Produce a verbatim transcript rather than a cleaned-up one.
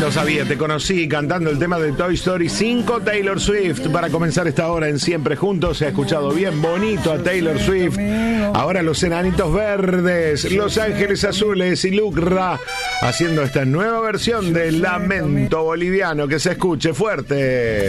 Lo sabía, te conocí cantando el tema de Toy Story cinco, Taylor Swift. Para comenzar esta hora en Siempre Juntos, se ha escuchado bien bonito a Taylor Swift. Ahora los Enanitos Verdes, Los Ángeles Azules y Lucra haciendo esta nueva versión de Lamento Boliviano. Que se escuche fuerte.